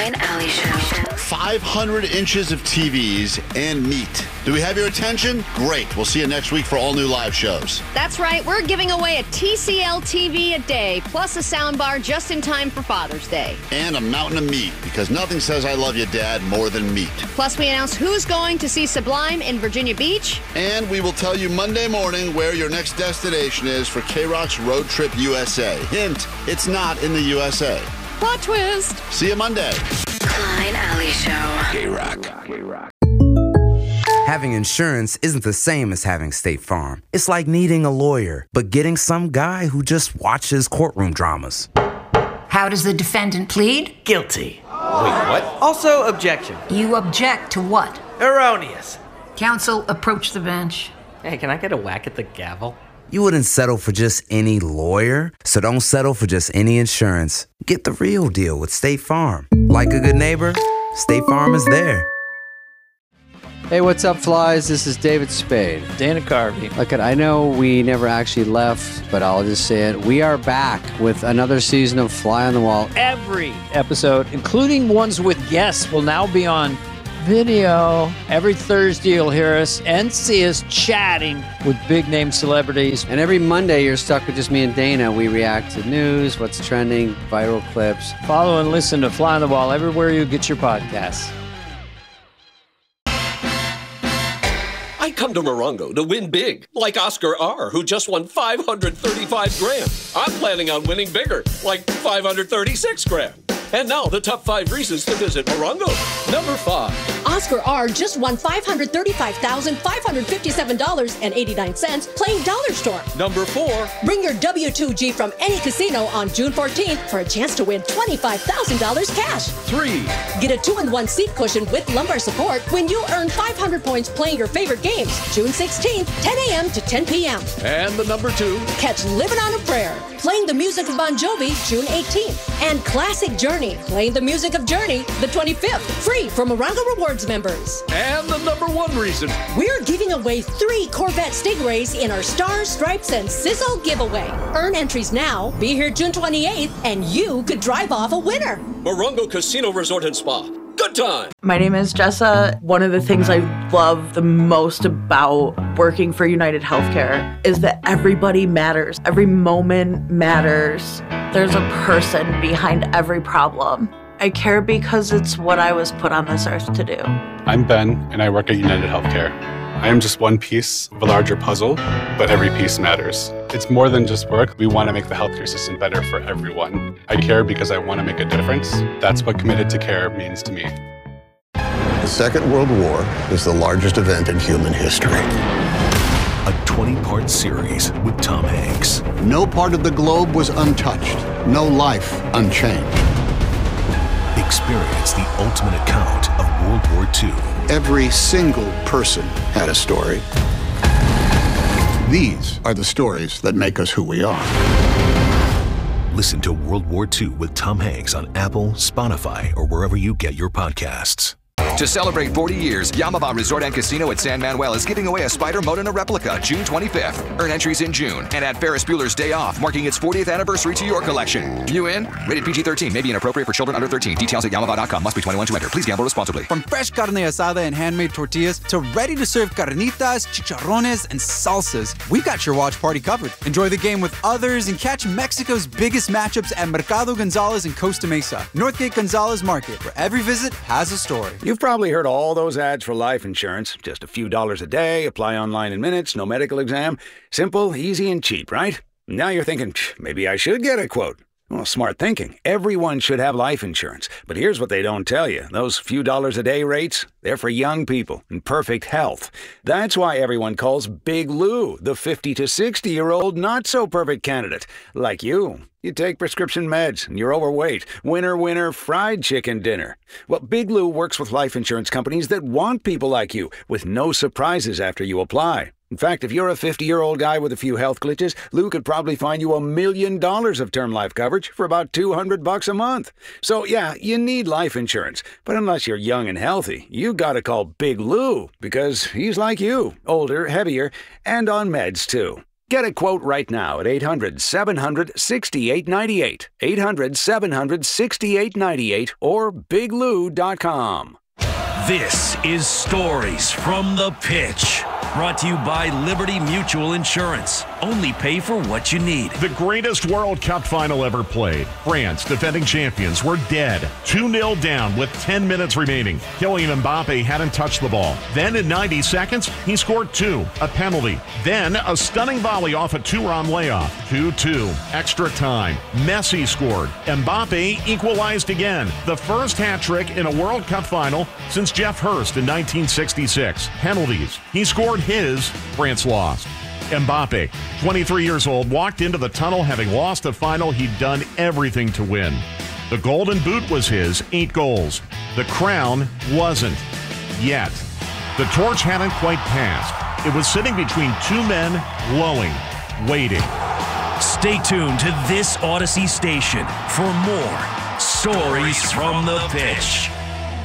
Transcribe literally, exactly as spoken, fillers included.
Klein Alley Show. five hundred inches of T Vs and meat. Do we have your attention? Great. We'll see you next week for all new live shows. That's right. We're giving away a T C L T V a day, plus a soundbar just in time for Father's Day. And a mountain of meat, because nothing says I love you, Dad, more than meat. Plus, we announce who's going to see Sublime in Virginia Beach. And we will tell you Monday morning where your next destination is for K-Rock's Road Trip U S A. Hint, it's not in the U S A. Plot twist. See you Monday. Klein Alley Show. K-Rock. K-Rock. Having insurance isn't the same as having State Farm. It's like needing a lawyer, but getting some guy who just watches courtroom dramas. How does the defendant plead? Guilty. Wait, what? Also, objection. You object to what? Erroneous. Counsel, approach the bench. Hey, can I get a whack at the gavel? You wouldn't settle for just any lawyer, so don't settle for just any insurance. Get the real deal with State Farm. Like a good neighbor, State Farm is there. Hey, what's up, flies? This is David Spade. Dana Carvey. Look, I know we never actually left, but I'll just say it. We are back with another season of Fly on the Wall. Every episode, including ones with guests, will now be on video. Every Thursday, you'll hear us and see us chatting with big-name celebrities. And every Monday, you're stuck with just me and Dana. We react to news, what's trending, viral clips. Follow and listen to Fly on the Wall everywhere you get your podcasts. I come to Morongo to win big, like Oscar R., who just won five hundred thirty-five grand. I'm planning on winning bigger, like five hundred thirty-six grand. And now the top five reasons to visit Morongo. Number five. Oscar R. just won five hundred thirty-five thousand five hundred fifty-seven dollars and eighty-nine cents playing Dollar Store. Number four. Bring your W two G from any casino on June fourteenth for a chance to win twenty-five thousand dollars cash. Three. Get a two-in-one seat cushion with lumbar support when you earn five hundred points playing your favorite games. June sixteenth, ten a.m. to ten p.m. And the number two. Catch Living on a Prayer, playing the music of Bon Jovi, June eighteenth. And Classic Journey, playing the music of Journey, the twenty-fifth. Free from Morongo Rewards members. And the number one reason. We're giving away three Corvette Stingrays in our Stars, Stripes, and Sizzle giveaway. Earn entries now, be here June twenty-eighth, and you could drive off a winner. Morongo Casino Resort and Spa. Good time. My name is Jessa. One of the things I love the most about working for United Healthcare is that everybody matters. Every moment matters. There's a person behind every problem. I care because it's what I was put on this earth to do. I'm Ben, and I work at United Healthcare. I am just one piece of a larger puzzle, but every piece matters. It's more than just work. We want to make the healthcare system better for everyone. I care because I want to make a difference. That's what Committed to Care means to me. The Second World War is the largest event in human history. A twenty-part series with Tom Hanks. No part of the globe was untouched. No life unchanged. Experience the ultimate account of World War Two. Every single person had a story. These are the stories that make us who we are. Listen to World War Two with Tom Hanks on Apple, Spotify, or wherever you get your podcasts. To celebrate forty years, Yamava Resort and Casino at San Manuel is giving away a Spider Modena replica June twenty-fifth. Earn entries in June and add Ferris Bueller's Day Off, marking its fortieth anniversary to your collection. You in? Rated P G thirteen. May be inappropriate for children under thirteen. Details at yamava dot com. Must be twenty-one to enter. Please gamble responsibly. From fresh carne asada and handmade tortillas to ready-to-serve carnitas, chicharrones, and salsas, we've got your watch party covered. Enjoy the game with others and catch Mexico's biggest matchups at Mercado Gonzalez in Costa Mesa. Northgate Gonzalez Market, where every visit has a story. You've probably heard all those ads for life insurance. Just a few dollars a day, apply online in minutes, no medical exam. Simple, easy, and cheap, right? Now you're thinking, maybe I should get a quote. Well, smart thinking. Everyone should have life insurance. But here's what they don't tell you. Those few dollars a day rates, they're for young people in perfect health. That's why everyone calls Big Lou the fifty to sixty-year-old not-so-perfect candidate. Like you. You take prescription meds and you're overweight. Winner, winner, fried chicken dinner. Well, Big Lou works with life insurance companies that want people like you, with no surprises after you apply. In fact, if you're a fifty-year-old guy with a few health glitches, Lou could probably find you a million dollars of term life coverage for about two hundred bucks a month. So yeah, you need life insurance. But unless you're young and healthy, you gotta call Big Lou, because he's like you, older, heavier, and on meds too. Get a quote right now at eight hundred, seven hundred, sixty-eight ninety-eight, eight hundred, seven hundred, sixty-eight ninety-eight, or big lou dot com. This is Stories from the Pitch. Brought to you by Liberty Mutual Insurance. Only pay for what you need. The greatest World Cup final ever played. France, defending champions, were dead. two nil down with ten minutes remaining. Kylian Mbappe hadn't touched the ball. Then in ninety seconds, he scored two, a penalty. Then a stunning volley off a two-round layoff. two two. Extra time. Messi scored. Mbappe equalized again. The first hat trick in a World Cup final since Jeff Hurst in nineteen sixty-six. Penalties. He scored his. France lost. Mbappe, twenty-three years old, walked into the tunnel having lost a final he'd done everything to win. The Golden Boot was his, eight goals. The crown wasn't. Yet. The torch hadn't quite passed. It was sitting between two men, glowing, waiting. Stay tuned to this Odyssey station for more Stories from the Pitch.